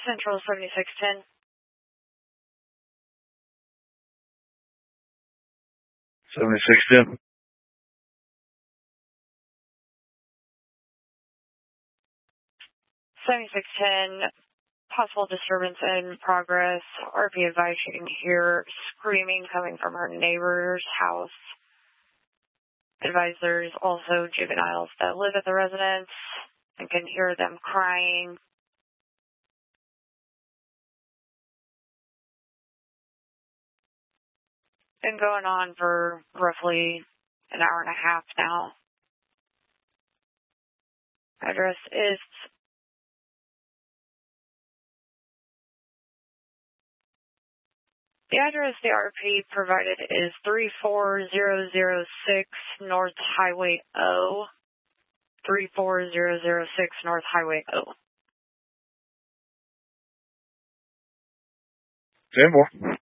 Central 7610. 7610. 7610, possible disturbance in progress. RP advice you can hear screaming coming from her neighbor's house. Advise there's also juveniles that live at the residence and can hear them crying. Been going on for roughly an hour and a half now. Address is the address the RP provided is 34006 North Highway O. 34006 North Highway O. 10 more.